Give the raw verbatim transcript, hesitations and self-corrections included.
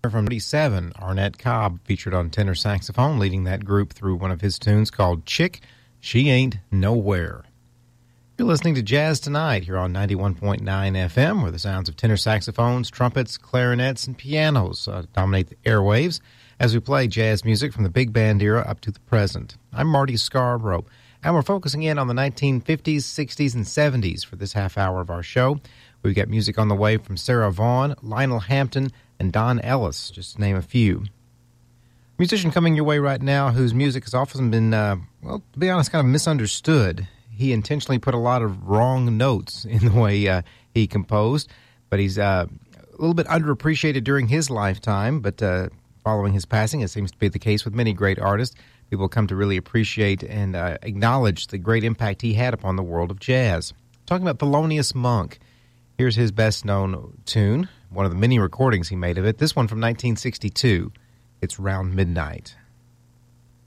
From eighty-seven, Arnett Cobb featured on tenor saxophone, leading that group through one of his tunes called Chick, She Ain't Nowhere. You're listening to Jazz Tonight here on ninety-one point nine F M, where the sounds of tenor saxophones, trumpets, clarinets, and pianos uh, dominate the airwaves as we play jazz music from the big band era up to the present. I'm Marty Scarborough, and we're focusing in on the nineteen fifties, sixties, and seventies for this half hour of our show. We've got music on the way from Sarah Vaughan, Lionel Hampton, and Don Ellis, just to name a few. Musician coming your way right now whose music has often been, uh, well, to be honest, kind of misunderstood. He intentionally put a lot of wrong notes in the way uh, he composed, but he's uh, a little bit underappreciated during his lifetime, but uh, following his passing, it seems to be the case with many great artists. People come to really appreciate and uh, acknowledge the great impact he had upon the world of jazz. I'm talking about Thelonious Monk. Here's his best-known tune, one of the many recordings he made of it. This one from nineteen sixty-two. It's Round Midnight.